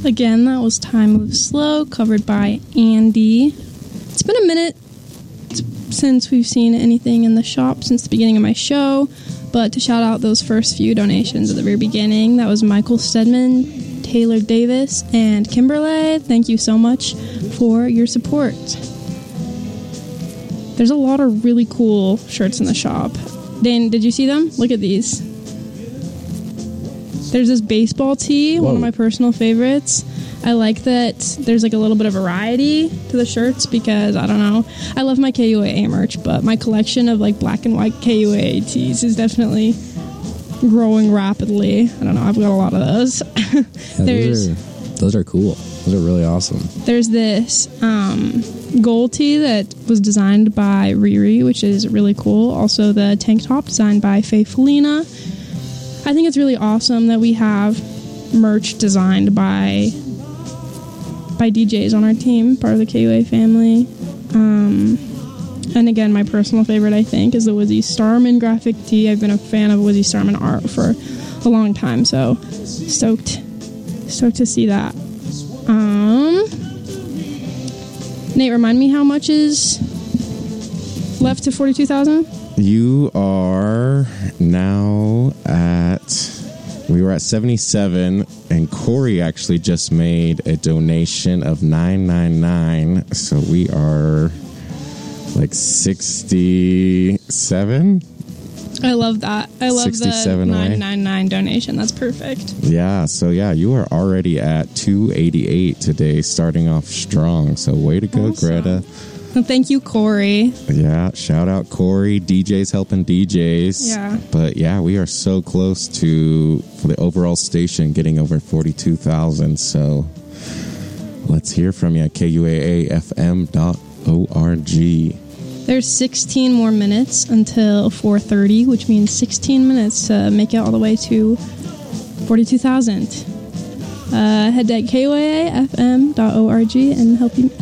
Again, that was Time Moves Slow, covered by Andy. It's been a minute since we've seen anything in the shop since the beginning of my show, but to shout out those first few donations at the very beginning, that was Michael Stedman, Taylor Davis, and Kimberly. Thank you so much for your support. There's a lot of really cool shirts in the shop. Dane, did you see them? Look at these. There's this baseball tee, one of my personal favorites. I like that there's like a little bit of variety to the shirts because, I don't know, I love my KUAA merch, but my collection of like black and white KUAA tees is definitely growing rapidly. I don't know, I've got a lot of those. Those are cool. Those are really awesome. There's this gold tee that was designed by Riri, which is really cool. Also the tank top designed by Faye Felina. I think it's really awesome that we have merch designed by DJs on our team, part of the KUA family. And again, my personal favorite, I think, is the Wizzy Starman graphic tee. I've been a fan of Wizzy Starman art for a long time, so stoked to see that. Nate, remind me how much is left to 42,000? You are now we were at 77, and Corey actually just made a donation of $9.99, so we are like 67. I love that. I love the $9.99 donation. That's perfect. Yeah, so you are already at $288 today, starting off strong. So way to go, awesome. Greta. Well, thank you, Corey. Yeah, shout out Corey. DJs helping DJs. Yeah. But we are so close to, for the overall station, getting over 42,000. So let's hear from you at KUAAFM.org. There's 16 more minutes until 4:30, which means 16 minutes to make it all the way to 42,000. Head to KUAAFM.org and